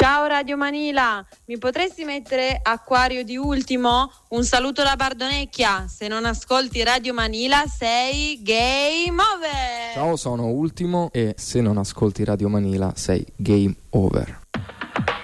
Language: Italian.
Ciao Radio Manila, mi potresti mettere Acquario di Ultimo? Un saluto da Bardonecchia. Se non ascolti Radio Manila sei game over. Ciao, sono Ultimo e se non ascolti Radio Manila sei game over.